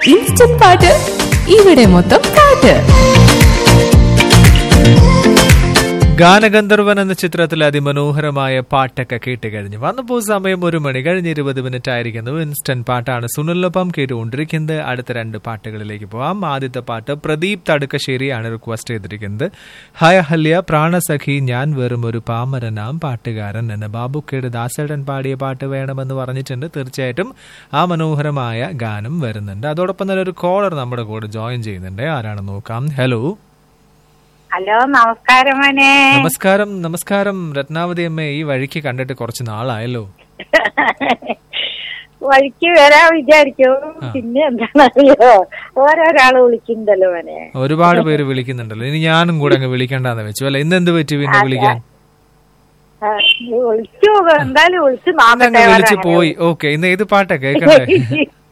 Instant പാട്ട് ഇവിടെ മൊത്തം പാട്ട്. ഗാനഗന്ധർവൻ എന്ന ചിത്രത്തിൽ അതിമനോഹരമായ പാട്ടൊക്കെ കേട്ട് കഴിഞ്ഞു വന്നപ്പോൾ സമയം 1 മണി കഴിഞ്ഞ് 20 ആയിരിക്കുന്നു. ഇൻസ്റ്റന്റ് പാട്ടാണ് സുനിലിനൊപ്പം കേട്ടുകൊണ്ടിരിക്കുന്നത്. അടുത്ത 2 പാട്ടുകളിലേക്ക് പോവാം. ആദ്യത്തെ പാട്ട് പ്രദീപ് തടുക്കശ്ശേരിയാണ് റിക്വസ്റ്റ് ചെയ്തിരിക്കുന്നത്. ഹായ് അഹല്യ, പ്രാണസഖി ഞാൻ വെറും ഒരു പാമരനാം പാട്ടുകാരൻ എന്ന ബാബുക്കയുടെ ദാസേട്ടൻ പാടിയ പാട്ട് വേണമെന്ന് പറഞ്ഞിട്ടുണ്ട്. തീർച്ചയായിട്ടും ആ മനോഹരമായ ഗാനം വരുന്നുണ്ട്. അതോടൊപ്പം തന്നെ ഒരു കോളർ നമ്മുടെ കൂടെ ജോയിൻ ചെയ്യുന്നുണ്ട്. ആരാണെന്ന് നോക്കാം. ഹലോ ഹലോ, നമസ്കാരം മോനെ. നമസ്കാരം. നമസ്കാരം രത്നാവതി അമ്മ. ഈ വഴിക്ക് കണ്ടിട്ട് കുറച്ച് നാളായല്ലോ. വഴിക്ക് വരാൻ വിചാരിക്കും. പിന്നെ എന്താണെന്നറിയോ, ഓരോരാള് വിളിക്കുന്നുണ്ടല്ലോ മോനെ. ഒരുപാട് പേര് വിളിക്കുന്നുണ്ടല്ലോ. ഇനി ഞാനും കൂടെ അങ്ങ് വിളിക്കണ്ടെന്ന് വെച്ചു അല്ലെ. ഇന്ന് എന്ത് പറ്റി പിന്നെ വിളിക്കാൻ? വിളിച്ചു, എന്തായാലും വിളിച്ചു വിളിച്ചു പോയി. ഓക്കെ, ഇന്ന് ഏത് പാട്ടാ കേൾക്കണ്ടേ?